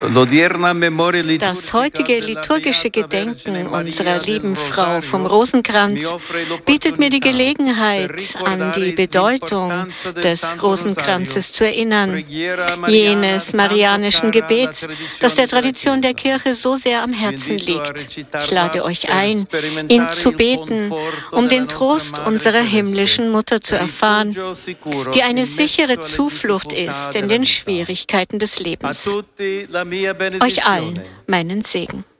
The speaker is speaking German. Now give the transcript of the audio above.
Das heutige liturgische Gedenken unserer lieben Frau vom Rosenkranz bietet mir die Gelegenheit, an die Bedeutung des Rosenkranzes zu erinnern, jenes marianischen Gebets, das der Tradition der Kirche so sehr am Herzen liegt. Ich lade euch ein, ihn zu beten, um den Trost unserer himmlischen Mutter zu erfahren, die eine sichere Zuflucht ist in den Schwierigkeiten des Lebens. Euch allen meinen Segen.